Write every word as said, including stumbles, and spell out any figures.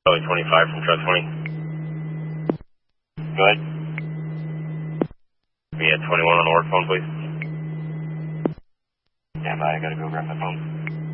Charlie twenty-five from Truck twenty. Go ahead. We had twenty-one on the work phone, please. Stand by, I gotta go grab my phone.